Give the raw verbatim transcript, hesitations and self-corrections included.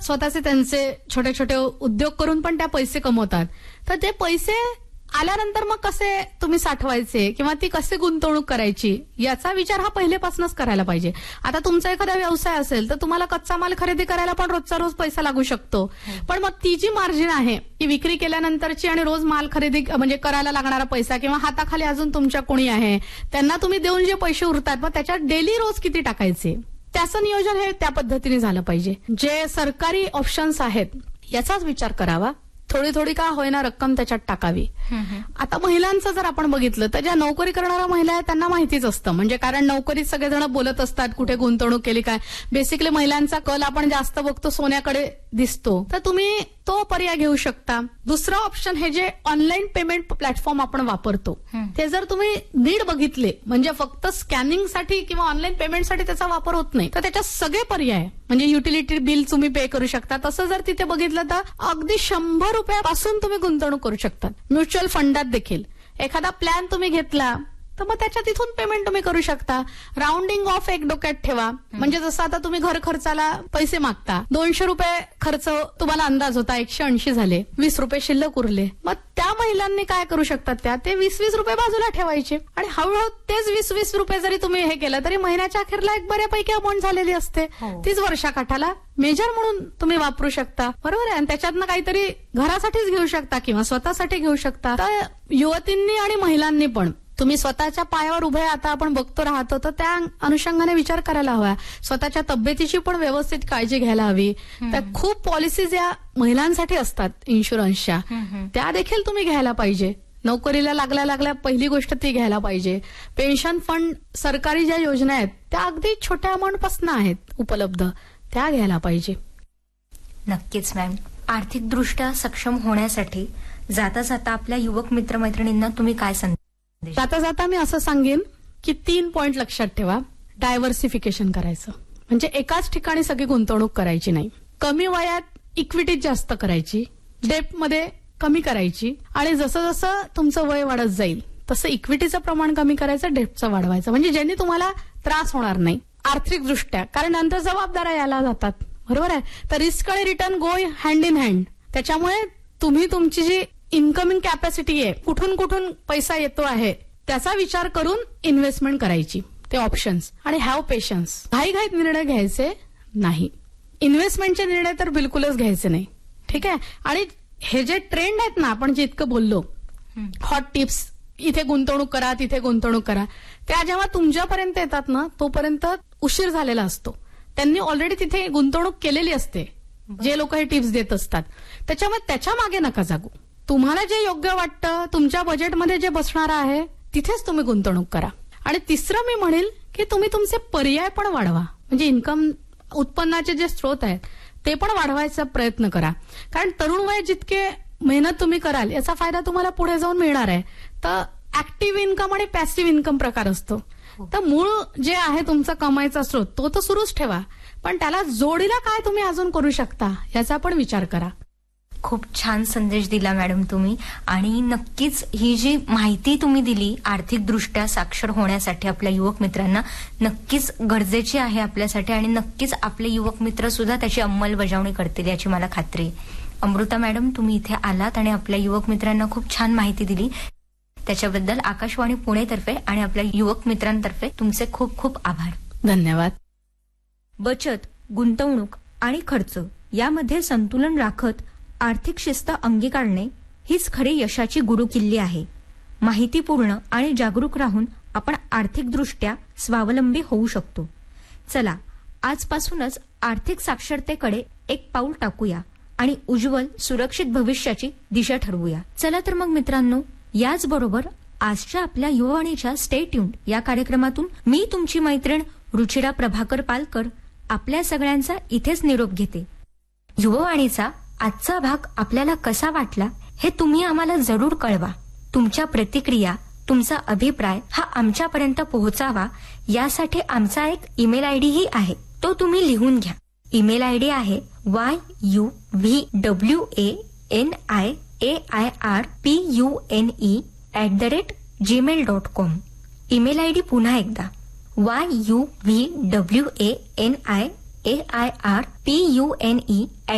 स्वतःचे त्यांचे छोटे छोटे उद्योग करून पण त्या पैसे कमवतात. तर ते पैसे आल्यानंतर मग कसे तुम्ही साठवायचे किंवा ती कसे गुंतवणूक करायची याचा विचार हा पहिलेपासूनच करायला पाहिजे. आता तुमचा एखादा व्यवसाय असेल तर तुम्हाला कच्चा माल खरेदी करायला पण रोजचा रोज पैसा लागू शकतो. पण मग ती जी मार्जिन आहे ती विक्री केल्यानंतरची आणि रोज माल खरेदी म्हणजे करायला लागणारा पैसा किंवा हाताखाली अजून तुमच्या कोणी आहे त्यांना तुम्ही देऊन जे पैसे उरतात मग त्याच्यात डेली रोज किती टाकायचे त्याचं नियोजन हे त्या पद्धतीने झालं पाहिजे. जे सरकारी ऑप्शन्स आहेत याचाच विचार करावा. थोडी थोडी का होईना रक्कम त्याच्यात टाकावी. आता महिलांचं जर आपण बघितलं तर ज्या नोकरी करणाऱ्या महिला आहेत त्यांना माहितीच असतं. म्हणजे कारण नोकरीत सगळेजण बोलत असतात कुठे गुंतवणूक केली काय. बेसिकली महिलांचा कल आपण जास्त बघतो सोन्याकडे दिसतो. तर तुम्ही तो पर्याय घेऊ शकता. दुसरं ऑप्शन हे जे ऑनलाईन पेमेंट प्लॅटफॉर्म आपण वापरतो ते जर तुम्ही नीट बघितले म्हणजे फक्त स्कॅनिंगसाठी किंवा ऑनलाईन पेमेंटसाठी त्याचा वापर होत नाही तर त्याच्यात सगळे पर्याय म्हणजे युटिलिटी बिल तुम्ही पे करू शकता. तसं जर तिथे बघितलं तर अगदी शंभर रुपयापासून तुम्ही गुंतवणूक करू शकता. म्युच्युअल फंडात देखील एखादा प्लॅन तुम्ही घेतला तर मग त्याच्या तिथून पेमेंट तुम्ही करू शकता. राऊंडिंग ऑफ एक डोक्यात ठेवा. म्हणजे जसं आता तुम्ही घर खर्चाला पैसे मागता दोनशे रुपये खर्च तुम्हाला अंदाज होता एकशे ऐंशी झाले वीस रुपये शिल्लक उरले. मग त्या महिलांनी काय करू शकतात त्या ते वीस वीस रुपये बाजूला ठेवायचे आणि हळूहळू तेच वीस वीस रुपये जरी तुम्ही हे केलं तरी महिन्याच्या अखेरला एक बऱ्यापैकी अमाऊंट झालेली असते. तीच वर्षाकाठाला मेजर म्हणून तुम्ही वापरू शकता. बरोबर आहे. आणि त्याच्यातनं काहीतरी घरासाठीच घेऊ शकता किंवा स्वतःसाठी घेऊ शकता. तर युवतींनी आणि महिलांनी पण तुम्ही स्वतःच्या पायावर उभे आता आपण बघतो राहतो तर त्या अनुषंगाने विचार करायला हवा. स्वतःच्या तब्येतीची पण व्यवस्थित काळजी घ्यायला हवी. तर खूप पॉलिसीज या महिलांसाठी असतात इन्शुरन्सच्या त्या देखील तुम्ही घ्यायला पाहिजे. नोकरीला लागल्या लागल्या पहिली गोष्ट ती घ्यायला पाहिजे. पेन्शन फंड सरकारी ज्या योजना आहेत त्या अगदी छोट्या अमाऊंट पासून आहेत उपलब्ध त्या घ्यायला पाहिजे. नक्कीच मॅम. आर्थिकदृष्ट्या सक्षम होण्यासाठी जाता जाता आपल्या युवक मित्रमैत्रिणींना तुम्ही काय संदेश जाता जाता मी असं सांगेन की तीन पॉइंट लक्षात ठेवा. डायव्हर्सिफिकेशन करायचं म्हणजे एकाच ठिकाणी सगळी गुंतवणूक करायची नाही. कमी वयात इक्विटी जास्त करायची. डेप्टमध्ये कमी करायची आणि जसं जसं तुमचं वय वाढत जाईल तसं इक्विटीचं प्रमाण कमी करायचं डेप्टचं वाढवायचं म्हणजे ज्यांनी तुम्हाला त्रास होणार नाही आर्थिकदृष्ट्या. कारण नंतर जबाबदाऱ्या यायला जातात. बरोबर आहे. तर रिस्क आणि return go hand in hand. त्याच्यामुळे तुम्ही तुमची जी इन्कमिंग कॅपॅसिटी आहे कुठून कुठून पैसा येतो आहे त्याचा विचार करून इन्व्हेस्टमेंट करायची. ते ऑप्शन्स आणि हॅव पेशन्स. घाईघाईत निर्णय घ्यायचे नाही. इन्व्हेस्टमेंटचे निर्णय तर बिलकुलच घ्यायचे नाही. ठीक आहे. आणि हे जे ट्रेंड आहेत ना आपण जितकं बोललो हॉट टिप्स इथे गुंतवणूक करा तिथे गुंतवणूक करा त्या जेव्हा तुमच्यापर्यंत येतात ना तोपर्यंत उशीर झालेला असतो. त्यांनी ऑलरेडी तिथे गुंतवणूक केलेली असते जे लोक हे टिप्स देत असतात. त्याच्यामुळे त्याच्या मागे नका जागू. तुम्हाला जे योग्य वाटतं तुमच्या बजेटमध्ये जे बसणार आहे तिथेच तुम्ही गुंतवणूक करा. आणि तिसरं मी म्हणेल की तुम्ही तुमचे पर्याय पण वाढवा. म्हणजे इन्कम उत्पन्नाचे जे स्रोत आहेत ते पण वाढवायचा प्रयत्न करा. कारण तरुण वय जितके मेहनत तुम्ही कराल याचा फायदा तुम्हाला पुढे जाऊन मिळणार आहे. तर ऍक्टिव्ह इन्कम आणि पॅसिव्ह इन्कम प्रकार असतो. तर मूळ जे आहे तुमचा कमाईचा स्रोत तो तर सुरूच ठेवा पण त्याला जोडीला काय तुम्ही अजून करू शकता याचा पण विचार करा. खूप छान संदेश दिला मॅडम तुम्ही. आणि नक्कीच ही जी माहिती तुम्ही दिली आर्थिकदृष्ट्या साक्षर होण्यासाठी आपल्या युवक मित्रांना नक्कीच गरजेची आहे आपल्यासाठी आणि नक्कीच आपले युवक मित्र सुद्धा त्याची अंमलबजावणी करतील याची मला खात्री आहे. अमृता मॅडम तुम्ही इथे आलात आणि आपल्या युवक मित्रांना खूप छान माहिती दिली त्याच्याबद्दल आकाशवाणी पुणेतर्फे आणि आपल्या युवक मित्रांतर्फे तुमचे खूप खूप आभार. धन्यवाद. बचत, गुंतवणूक आणि खर्च यामध्ये संतुलन राखत आर्थिक शिस्त अंगीकारणे हीच खरी यशाची गुरुकिल्ली आहे. माहितीपूर्ण आणि जागरूक राहून आपण आर्थिकदृष्ट्या स्वावलंबी होऊ शकतो. चला आजपासूनच आर्थिक साक्षरतेकडे एक पाऊल टाकूया आणि उज्ज्वल सुरक्षित भविष्याची दिशा ठरवूया. चला तर मग मित्रांनो याचबरोबर आजच्या आपल्या युववाणीच्या स्टे ट्यून्ड या कार्यक्रमातून मी तुमची मैत्रीण रुचिरा प्रभाकर पालकर आपल्या सगळ्यांचा इथेच निरोप घेते. युववाणीचा आजचा भाग आपल्याला कसा वाटला हे तुम्ही आम्हाला जरूर कळवा. तुमच्या प्रतिक्रिया तुमचा अभिप्राय हा आमच्यापर्यंत पोहोचावा यासाठी आमचा एक ईमेल आयडीही आहे तो तुम्ही लिहून घ्या. ईमेल आयडी आहे Y U V W A N I A I R P U N E at the rate Gmail dot com. Email ID पुन्हा एकदा Y U V W A N I A I R P U N E